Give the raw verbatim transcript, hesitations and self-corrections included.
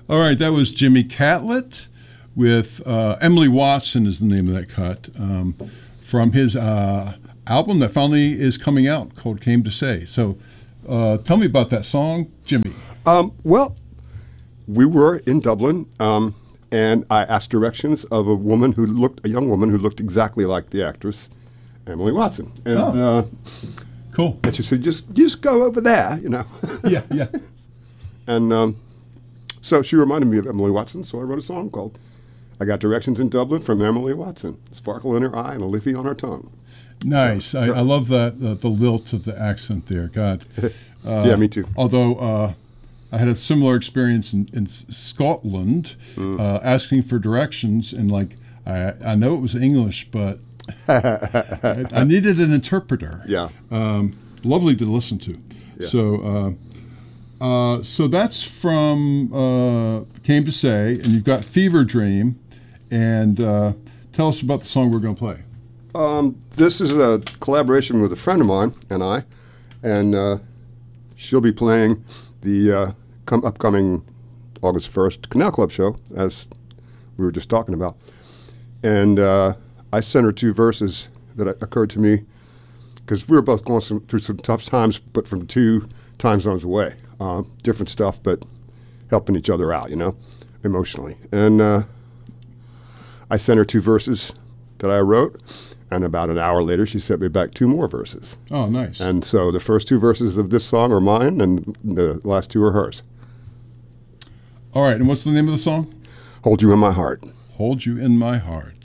All right, that was Jimmy Catlett with uh, Emily Watson is the name of that cut um, from his uh, album that finally is coming out called Came to Say. So uh, tell me about that song, Jimmy. Um, well, we were in Dublin, um, and I asked directions of a woman who looked, a young woman who looked exactly like the actress, Emily Watson. And, Oh. uh, Cool. and she said, just, just go over there, you know. Yeah, yeah. And um, so she reminded me of Emily Watson, so I wrote a song called I Got Directions in Dublin from Emily Watson. Sparkle in her eye and a liffey on her tongue. Nice. So- I, so- I love that, uh, the lilt of the accent there. God. Uh, Yeah, me too. Although uh, I had a similar experience in, in S- Scotland, Mm. uh, asking for directions, and like I, I know it was English, but I, I needed an interpreter. Yeah. Um, lovely to listen to. Yeah. So, uh, uh, so that's from uh, Came to Say, and you've got Fever Dream, and uh, tell us about the song we're going to play. Um, this is a collaboration with a friend of mine and I, and uh, she'll be playing the uh, com- upcoming August first Canal Club show, as we were just talking about. And uh, I sent her two verses that occurred to me, because we were both going some, through some tough times, but from two time zones away. Uh, different stuff, but helping each other out, you know, emotionally. And uh, I sent her two verses that I wrote, and about an hour later, she sent me back two more verses. Oh, nice. And so the first two verses of this song are mine, and the last two are hers. All right, and what's the name of the song? Hold You in My Heart. Hold You in My Heart.